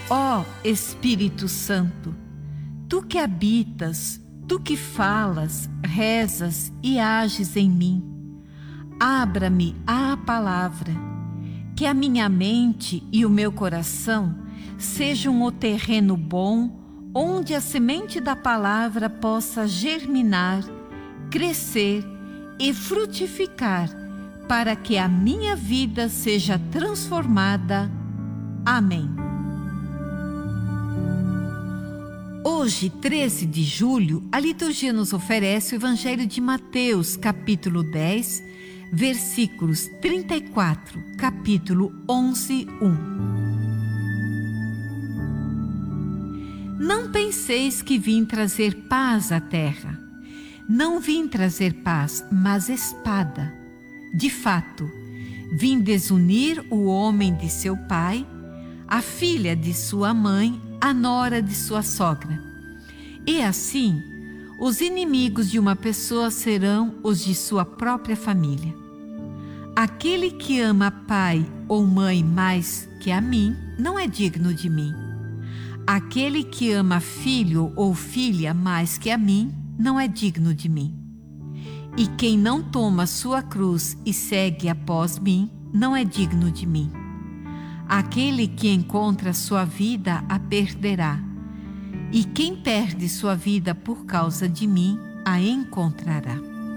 Ó Espírito Santo, tu que habitas, tu que falas, rezas e ages em mim, abra-me à palavra, que a minha mente e o meu coração sejam o terreno bom onde a semente da palavra possa germinar, crescer e frutificar, para que a minha vida seja transformada. Amém. Hoje, 13 de julho, a liturgia nos oferece o Evangelho de Mateus, capítulo 10, versículos 34, capítulo 11, 1. Não penseis que vim trazer paz à terra. Não vim trazer paz, mas espada. De fato, vim desunir o homem de seu pai, a filha de sua mãe, a nora de sua sogra. E assim, os inimigos de uma pessoa serão os de sua própria família. Aquele que ama pai ou mãe mais que a mim, não é digno de mim. Aquele que ama filho ou filha mais que a mim, não é digno de mim. E quem não toma sua cruz e segue após mim, não é digno de mim. Aquele que encontra sua vida a perderá, e quem perde sua vida por causa de mim, a encontrará.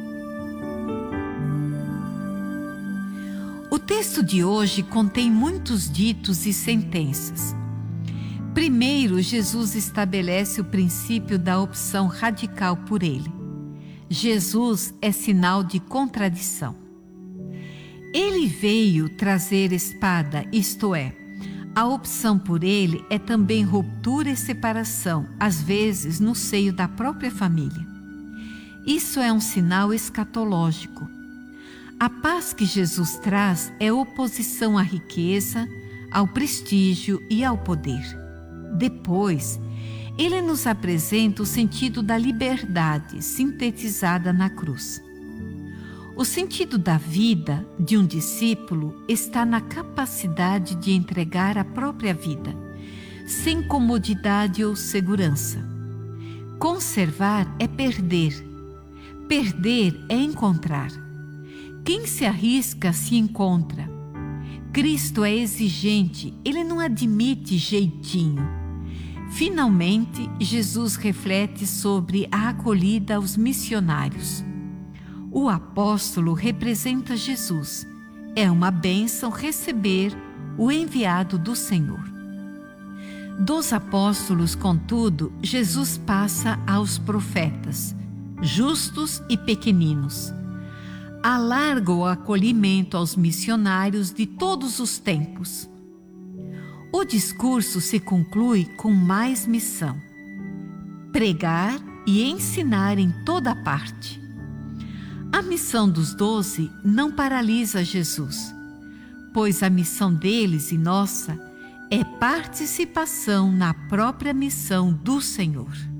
O texto de hoje contém muitos ditos e sentenças. Primeiro, Jesus estabelece o princípio da opção radical por ele. Jesus é sinal de contradição. Ele veio trazer espada, isto é, a opção por ele é também ruptura e separação, às vezes no seio da própria família. Isso é um sinal escatológico. A paz que Jesus traz é oposição à riqueza, ao prestígio e ao poder. Depois, ele nos apresenta o sentido da liberdade, sintetizada na cruz. O sentido da vida de um discípulo está na capacidade de entregar a própria vida, sem comodidade ou segurança. Conservar é perder. Perder é encontrar. Quem se arrisca se encontra. Cristo é exigente, ele não admite jeitinho. Finalmente, Jesus reflete sobre a acolhida aos missionários. O apóstolo representa Jesus. É uma bênção receber o enviado do Senhor. Dos apóstolos, contudo, Jesus passa aos profetas, justos e pequeninos. Alarga o acolhimento aos missionários de todos os tempos. O discurso se conclui com mais missão: pregar e ensinar em toda parte. A missão dos 12 não paralisa Jesus, pois a missão deles e nossa é participação na própria missão do Senhor.